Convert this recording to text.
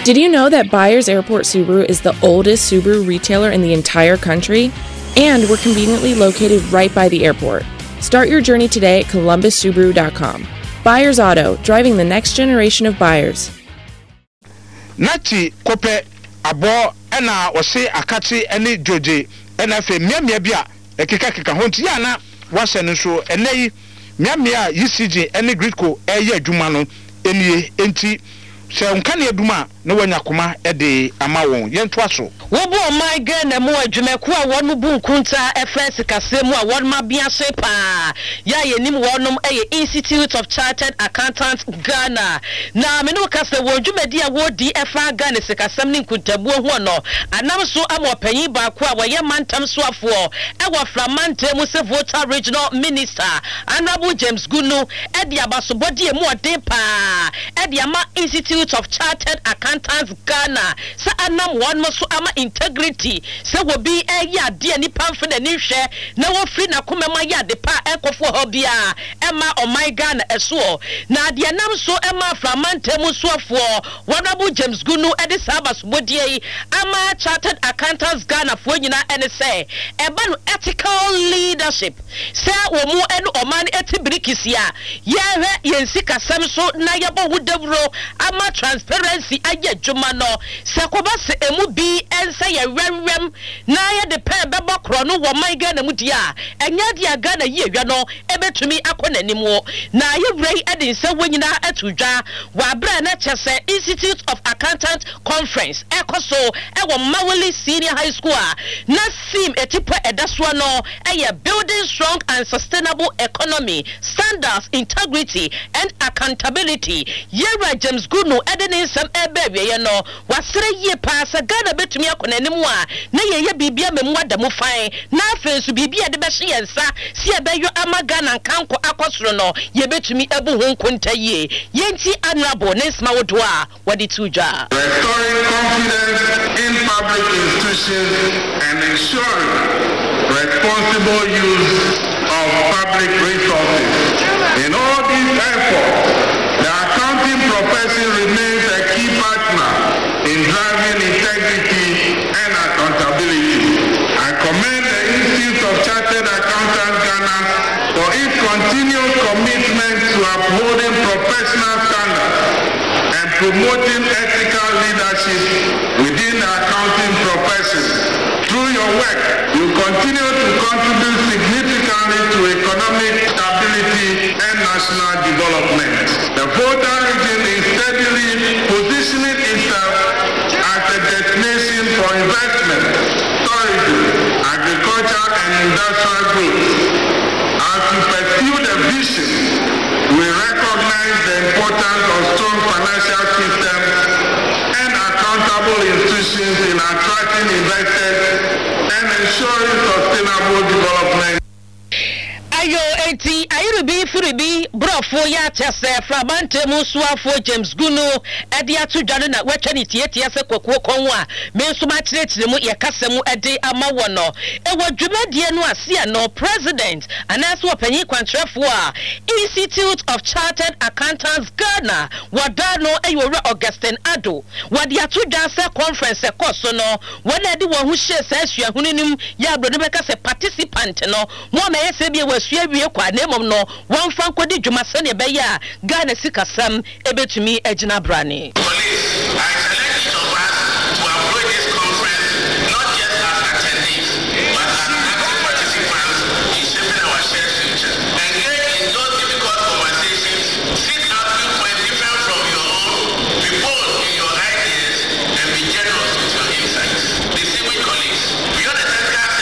Did you know that Byers Airport Subaru is the oldest Subaru retailer in the entire country? And we're conveniently located right by the airport. Start your journey today at columbussubaru.com. Byers Auto, driving the next generation of buyers. Nati kope abo ena wose akati ene joje ena fe miamia bia ekeka honti ya na wase no so ene miamia UCG ene Gridco eye adwuma no enie enti se unka ne aduma na wanyakoma ede ama won yentoa so wo bo my girl na mo adwumaku a wonu bu nkunta efense kasemu a wonu mabia so pa ya yenim wonum Institute of Chartered Accountants Ghana na me no kase wo adwumadi a wo di efa Ghana se kasem ni nkuntabu ho no anam so amopanyi ba ko a wo ye mantam so afo e wo flamante mu se voter regional minister Honorable James Gunu e di abasobodi emu ode pa e di ama Institute of Chartered Accountants Ghana sa anam won so ama integrity se wo bi ya de ni pamfe ni hwe na wo free na komema ya de pa ekofo ho bia ema my Ghana eso na de nam so ema flamante mu so afo Honorable James Gunu e de sabas bodie ama Chartered Accountants Ghana fo nyina ene se eba no ethical leadership se wo mu eno oman etibirikisia ye hwe yensi kasam so na yebo wudabro ama transparency aye dwuma no se koba se emu bi ense ye rem na ye de pe bebo kro no wo man Ghana mu dia enya dia Ghana ye hwa no ebetumi akona nimo na ye wrei ede nse wonyina atudwa wa bra na chese Institute of Accountant Conference ekoso ewo Mawali Senior High School na sim etipo edaso no eye building strong and sustainable economy standards integrity and accountability Yera James Gunu ede nsem ebe ye no wasere ye pass Ghana betumi akona nimo a na ye bibia memu adamu fan na afensu bibia de be hye yensa si ebeyo ama Ghana kanko akosoro no ye betumi ebu ho nkonta ye yenti Honorable Nesma Wodoa wadi tuja restoring confidence in public institutions and ensuring responsible use of public resources. In all these efforts, the accounting profession remains a key partner in driving integrity and accountability. I commend the Institute of Chartered Accountants Ghana for its continued commitment to upholding professional standards and promoting ethical leadership within the accounting profession. Through your work, you continue to contribute significantly to economic stability and national development. The Volta region is steadily positioning itself as a destination for investment, tourism, agriculture, and industrial growth. As we pursue the vision, we recognize the importance of strong financial systems and accountable institutions in attracting investors and ensuring sustainable development. Ayo enti ayirubi furibi brofo ya tese frabante musuafo James Gunu edi atudware na wetwa tietia se kwakuo konwa me nso ma kiretire mu ye kasemu edi ama wono ewo dwumadie no ase no president anaso opanyi kwantrefo a Institute of Chartered Accountants Ghana wadano eyore Augustine Ado wadi atudwa se conference ekoso no wona edi wo hu hye se asuahununim ya abro ne beka se participant no mo ma yese bi wie kwa nemom no wonfa nkodi dwuma se ne be ya Ghana sikasam ebetumi agina brane. Police